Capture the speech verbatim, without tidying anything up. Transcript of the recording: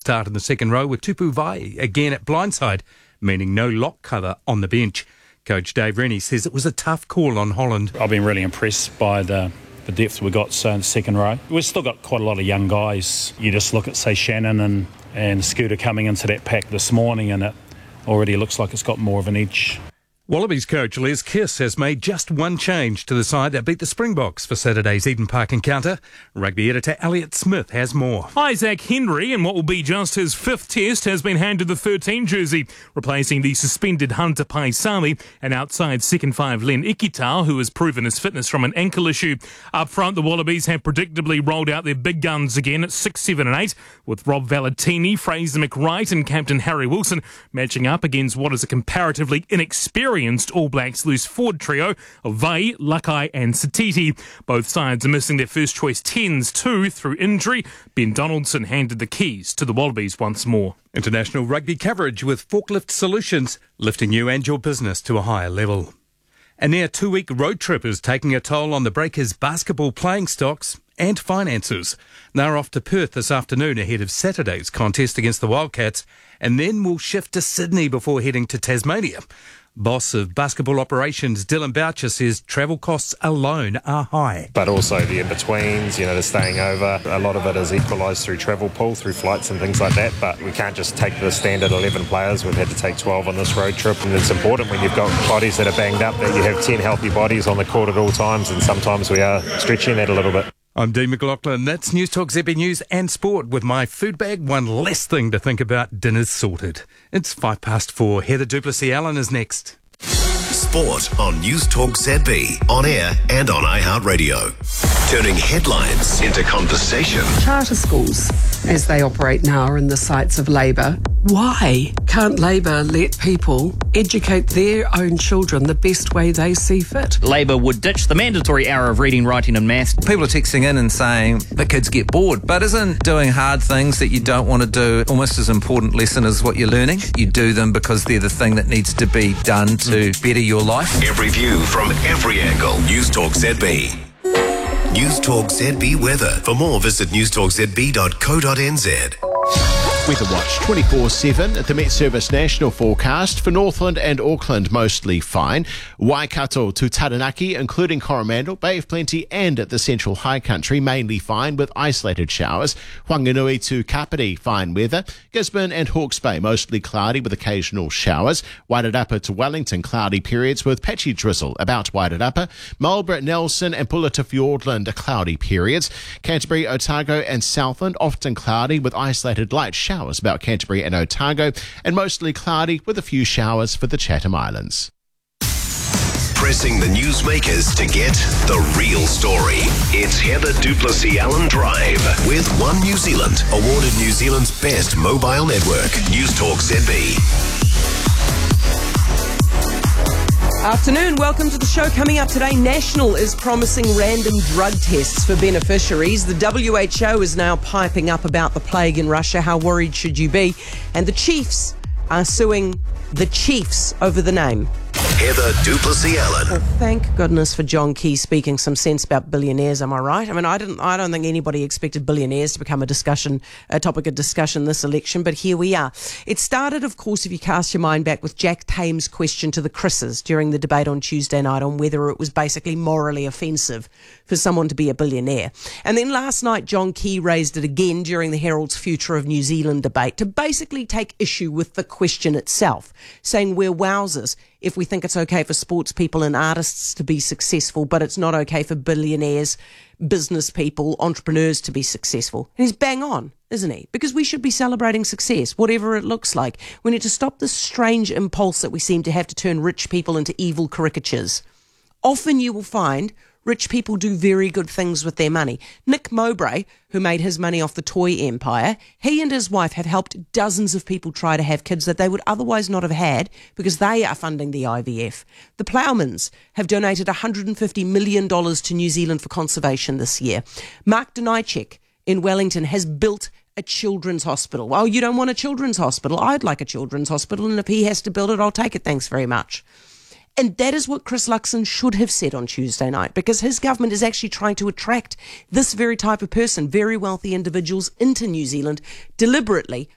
start in the second row with Tupu Vai again at blindside, meaning no lock cover on the bench. Coach Dave Rennie says it was a tough call on Holland. I've been really impressed by the, the depth we got so in the second row. We've still got quite a lot of young guys. You just look at, say, Shannon and, and Scooter coming into that pack this morning, and it already looks like it's got more of an edge. Wallabies coach Les Kiss has made just one change to the side that beat the Springboks for Saturday's Eden Park encounter. Rugby editor Elliot Smith has more. Isaac Henry, in what will be just his fifth test, has been handed the thirteen jersey, replacing the suspended Hunter Paisami, and outside second five Len Ikitau, who has proven his fitness from an ankle issue. Up front, the Wallabies have predictably rolled out their big guns again at six, seven and eight, with Rob Valentini, Fraser McWright and captain Harry Wilson matching up against what is a comparatively inexperienced All Blacks loose forward trio of Vai, Lakai and Satiti. Both sides are missing their first choice tens too through injury. Ben Donaldson handed the keys to the Wallabies once more. International rugby coverage with Forklift Solutions, lifting you and your business to a higher level. A near two-week road trip is taking a toll on the Breakers' basketball playing stocks and finances. They're off to Perth this afternoon ahead of Saturday's contest against the Wildcats, and then will shift to Sydney before heading to Tasmania. Boss of basketball operations, Dylan Boucher, says travel costs alone are high. But also the in-betweens, you know, the staying over. A lot of it is equalised through travel pool, through flights and things like that. But we can't just take the standard eleven players. We've had to take twelve on this road trip. And it's important when you've got bodies that are banged up that you have ten healthy bodies on the court at all times. And sometimes we are stretching that a little bit. I'm Dean McLaughlin. That's News Talk Z B News and Sport. With my food bag, one less thing to think about. Dinner's sorted. It's five past four. Heather Duplessis-Allen is next. Sport on News Talk Z B, on air and on iHeartRadio. Turning headlines into conversation. Charter schools, as they operate now, are in the sights of Labor. Why can't Labor let people educate their own children the best way they see fit? Labor would ditch the mandatory hour of reading, writing and maths. People are texting in and saying the kids get bored, but isn't doing hard things that you don't want to do almost as important lesson as what you're learning? You do them because they're the thing that needs to be done to better your life. Every view from every angle. News Talk Z B. News Talk Z B weather. For more, visit news talk z b dot co dot n z. Weather Watch twenty-four seven at the Met Service National Forecast. For Northland and Auckland, mostly fine. Waikato to Taranaki, including Coromandel, Bay of Plenty and at the Central High Country, mainly fine with isolated showers. Whanganui to Kapiti, fine weather. Gisborne and Hawke's Bay, mostly cloudy with occasional showers. Wairarapa to Wellington, cloudy periods with patchy drizzle about Wairarapa. Marlborough, Nelson and Pulla to Fiordland, cloudy periods. Canterbury, Otago and Southland, often cloudy with isolated light showers about Canterbury and Otago, and mostly cloudy with a few showers for the Chatham Islands. Pressing the newsmakers to get the real story. It's Heather Duplessis-Allen Drive with One New Zealand, awarded New Zealand's best mobile network. News Talk Z B. Afternoon, welcome to the show. Coming up today, National is promising random drug tests for beneficiaries. The W H O is now piping up about the plague in Russia. How worried should you be? And the Chiefs are suing the Chiefs over the name. Heather Duplessis-Allen. Well, thank goodness for John Key speaking some sense about billionaires. Am I right? I mean, I didn't. I don't think anybody expected billionaires to become a discussion, a topic of discussion this election. But here we are. It started, of course, if you cast your mind back, with Jack Thames' question to the Chris's during the debate on Tuesday night on whether it was basically morally offensive for someone to be a billionaire. And then last night, John Key raised it again during the Herald's Future of New Zealand debate to basically take issue with the question itself, saying we're wowzers if we think it's okay for sports people and artists to be successful, but it's not okay for billionaires, business people, entrepreneurs to be successful. And he's bang on, isn't he? Because we should be celebrating success, whatever it looks like. We need to stop this strange impulse that we seem to have to turn rich people into evil caricatures. Often you will find rich people do very good things with their money. Nick Mowbray, who made his money off the toy empire, he and his wife have helped dozens of people try to have kids that they would otherwise not have had because they are funding the I V F. The Plowmans have donated one hundred fifty million dollars to New Zealand for conservation this year. Mark Donichek in Wellington has built a children's hospital. Well, you don't want a children's hospital. I'd like a children's hospital, and if he has to build it, I'll take it. Thanks very much. And that is what Chris Luxon should have said on Tuesday night, because his government is actually trying to attract this very type of person, very wealthy individuals, into New Zealand deliberately